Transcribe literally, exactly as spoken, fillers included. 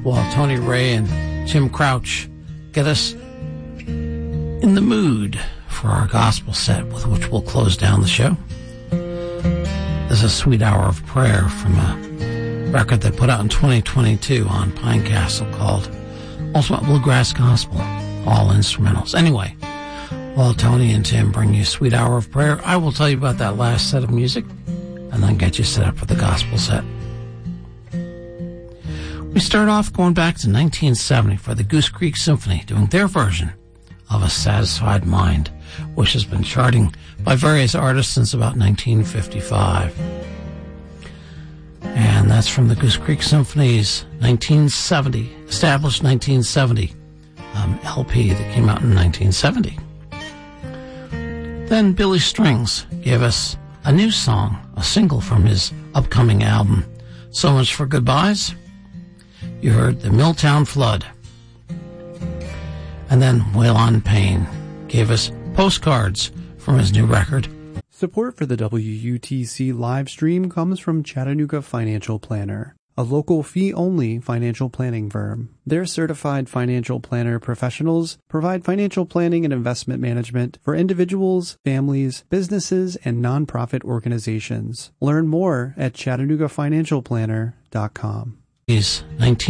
while Tony Ray and Tim Crouch get us in the mood for our gospel set with which we'll close down the show. There's a Sweet Hour of Prayer from a record they put out in twenty twenty-two on Pine Castle called Ultimate Bluegrass Gospel, all instrumentals. Anyway, while Tony and Tim bring you Sweet Hour of Prayer, I will tell you about that last set of music and then get you set up for the gospel set. We start off going back to nineteen seventy for the Goose Creek Symphony doing their version of A Satisfied Mind, which has been charting by various artists since about nineteen fifty-five. And that's from the Goose Creek Symphony's nineteen seventy, established nineteen seventy um, L P that came out in nineteen seventy. Then Billy Strings gave us a new song, a single from his upcoming album, So Much for Goodbyes. You heard the Milltown Flood. And then Waylon Payne gave us Postcards from his new record. Support for the W U T C live stream comes from Chattanooga Financial Planner, a local fee-only financial planning firm. Their certified financial planner professionals provide financial planning and investment management for individuals, families, businesses, and nonprofit organizations. Learn more at chattanooga financial planner dot com. He's nineteen